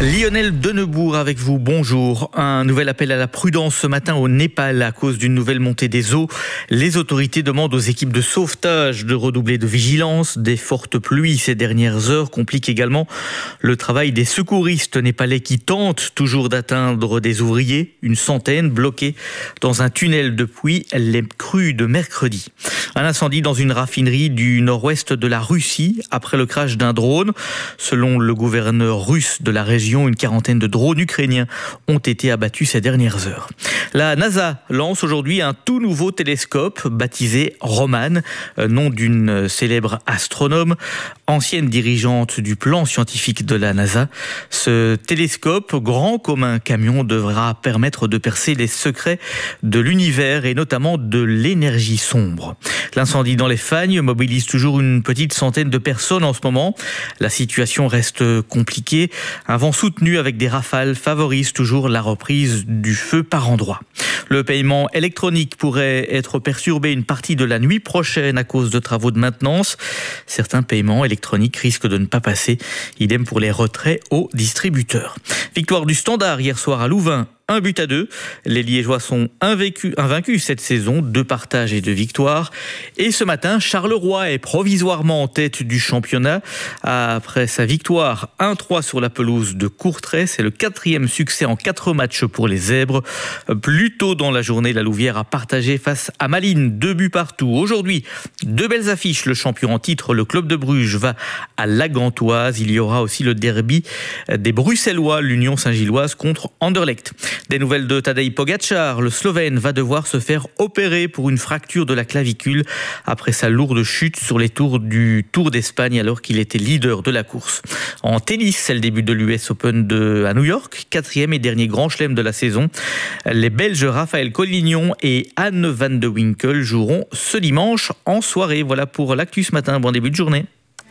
Lionel Denebourg avec vous, bonjour. Un nouvel appel à la prudence ce matin au Népal à cause d'une nouvelle montée des eaux. Les autorités demandent aux équipes de sauvetage de redoubler de vigilance. Des fortes pluies ces dernières heures compliquent également le travail des secouristes népalais qui tentent toujours d'atteindre des ouvriers, une centaine bloqués dans un tunnel depuis les crues de mercredi. Un incendie dans une raffinerie du nord-ouest de la Russie après le crash d'un drone. Selon le gouverneur russe de la région, une quarantaine de drones ukrainiens ont été abattus ces dernières heures. La NASA lance aujourd'hui un tout nouveau télescope baptisé Roman, nom d'une célèbre astronome, ancienne dirigeante du plan scientifique de la NASA. Ce télescope, grand comme un camion, devra permettre de percer les secrets de l'univers et notamment de l'énergie sombre. L'incendie dans les Fagnes mobilise toujours une petite centaine de personnes en ce moment. La situation reste compliquée. Un vent soutenu avec des rafales favorise toujours la reprise du feu par endroits. Le paiement électronique pourrait être perturbé une partie de la nuit prochaine à cause de travaux de maintenance. Certains paiements électroniques risquent de ne pas passer. Idem pour les retraits aux distributeurs. Victoire du Standard hier soir à Louvain. 1-2. Les Liégeois sont invaincus cette saison, 2 partages et 2 victoires. Et ce matin, Charleroi est provisoirement en tête du championnat. Après sa victoire 1-3 sur la pelouse de Courtrai, c'est le 4e succès en 4 matchs pour les Zèbres. Plus tôt dans la journée, la Louvière a partagé face à Malines, 2 buts partout. Aujourd'hui, 2 belles affiches. Le champion en titre, le Club de Bruges, va à la Gantoise. Il y aura aussi le derby des Bruxellois, l'Union Saint-Gilloise contre Anderlecht. Des nouvelles de Tadej Pogačar, le Slovène va devoir se faire opérer pour une fracture de la clavicule après sa lourde chute sur les tours du Tour d'Espagne alors qu'il était leader de la course. En tennis, c'est le début de l'US Open à New York, 4e et dernier grand chelem de la saison. Les Belges Raphaël Collignon et Anne van de Winkel joueront ce dimanche en soirée. Voilà pour l'actu ce matin, bon début de journée.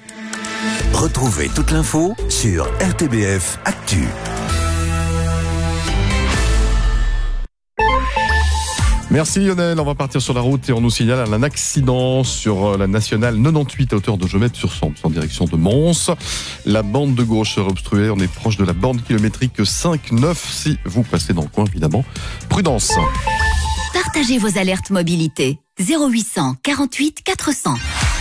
Retrouvez toute l'info sur RTBF Actu. Merci Lionel, on va partir sur la route et on nous signale un accident sur la nationale 98 à hauteur de Gemète-sur-Sambre en direction de Mons. La bande de gauche est obstruée, on est proche de la borne kilométrique 5-9 si vous passez dans le coin évidemment. Prudence. Partagez vos alertes mobilité 0800 48 400.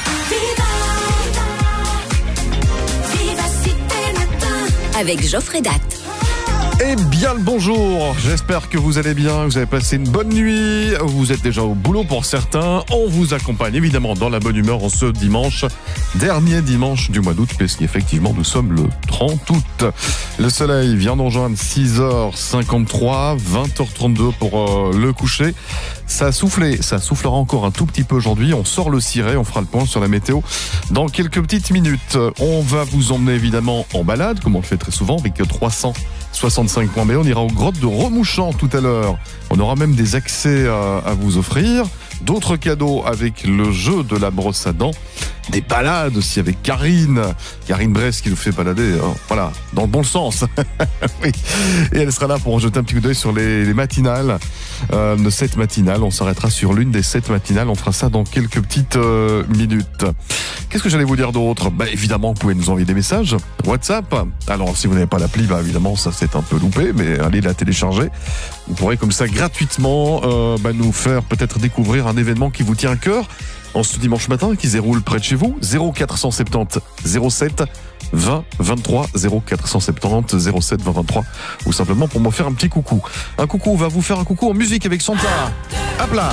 Avec Geoffrey Datt. Eh bien le bonjour, j'espère que vous allez bien, vous avez passé une bonne nuit, vous êtes déjà au boulot pour certains, on vous accompagne évidemment dans la bonne humeur en ce dimanche, dernier dimanche du mois d'août, puisqu'effectivement nous sommes le 30 août. Le soleil vient nous rejoindre 6h53, 20h32 pour le coucher. Ça a soufflé, ça soufflera encore un tout petit peu aujourd'hui, on sort le ciré, on fera le point sur la météo dans quelques petites minutes. On va vous emmener évidemment en balade, comme on le fait très souvent, avec 365 points B. On ira aux grottes de Remouchant tout à l'heure. On aura même des accès à vous offrir. D'autres cadeaux avec le jeu de la brosse à dents. Des balades aussi avec Karine Bresse qui nous fait balader, hein. Voilà, dans le bon sens. Oui. Et elle sera là pour jeter un petit coup d'œil sur les matinales, de 7 matinales. On s'arrêtera sur l'une des 7 matinales. On fera ça dans quelques petites minutes. Qu'est-ce que j'allais vous dire d'autre ? Évidemment, vous pouvez nous envoyer des messages. WhatsApp. Alors, si vous n'avez pas l'appli, évidemment, ça c'est un peu loupé, mais allez la télécharger. Vous pourrez comme ça gratuitement nous faire peut-être découvrir un événement qui vous tient à cœur en ce dimanche matin qui se déroule près de chez vous. 0470 07 20 23 0470 07 20 23 ou simplement pour me faire un petit coucou. Un coucou, on va vous faire un coucou en musique avec Santa. Hop là.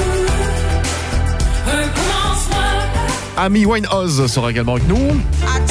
Amy Winehouse sera également avec nous.